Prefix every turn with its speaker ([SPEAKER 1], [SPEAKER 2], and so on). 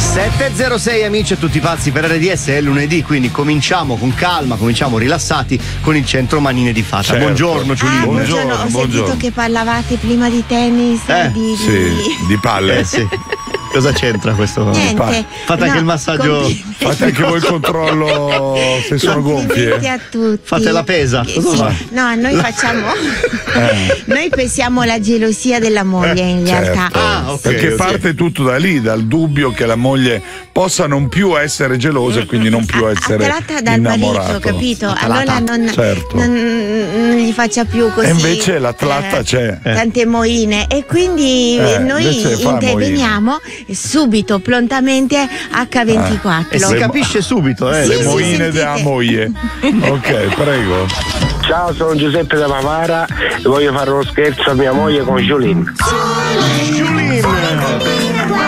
[SPEAKER 1] 706 amici e tutti pazzi per RDS, è lunedì, quindi cominciamo con calma, cominciamo rilassati con il centro manine di Fata.
[SPEAKER 2] Certo.
[SPEAKER 1] Buongiorno Giulino.
[SPEAKER 3] Buongiorno. Ho sentito che parlavate prima di tennis,
[SPEAKER 2] di palle.
[SPEAKER 1] Sì. Cosa c'entra questo?
[SPEAKER 3] Niente.
[SPEAKER 1] Fate anche il massaggio.
[SPEAKER 2] Fate anche voi il controllo se sono gonfie.
[SPEAKER 3] A tutti.
[SPEAKER 1] Fate la pesa.
[SPEAKER 3] No, noi facciamo. Noi pensiamo la gelosia della moglie in realtà.
[SPEAKER 2] Certo. Perché parte tutto da lì, dal dubbio che la moglie possa non più essere gelosa e quindi non più essere
[SPEAKER 3] attratta dal
[SPEAKER 2] innamorata.
[SPEAKER 3] marito, capito?
[SPEAKER 1] Attalata.
[SPEAKER 3] Allora non gli faccia più così.
[SPEAKER 2] E invece la tratta c'è.
[SPEAKER 3] Tante moine. E quindi noi interveniamo subito, prontamente H24.
[SPEAKER 1] E si capisce subito,
[SPEAKER 2] Le moine della moglie. Ok, prego.
[SPEAKER 4] Ciao, sono Giuseppe da Mavara e voglio fare uno scherzo a mia moglie con Giulin.
[SPEAKER 1] Giulino.